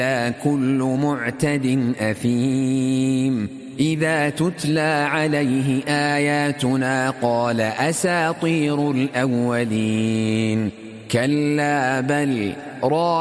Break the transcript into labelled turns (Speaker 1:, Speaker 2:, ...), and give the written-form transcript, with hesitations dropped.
Speaker 1: كل معتد أثيم إذا تتلى عليه آياتنا قال أساطير الأولين كلا بل ران